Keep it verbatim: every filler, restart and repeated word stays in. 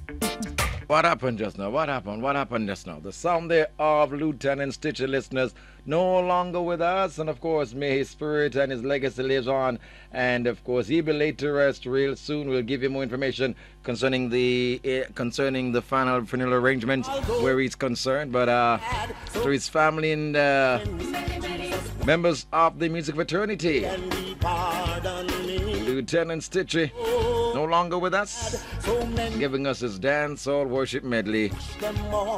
What happened just now? What happened? What happened just now? The sound there of Lieutenant Stitcher, listeners, no longer with us. And of course, may his spirit and his legacy lives on. And of course, he be laid to rest real soon. We'll give you more information concerning the uh, concerning the final funeral arrangements where he's concerned. But uh, to his family and uh, members of the music fraternity, Lieutenant Stitchy, no longer with us, giving us his dance all worship medley.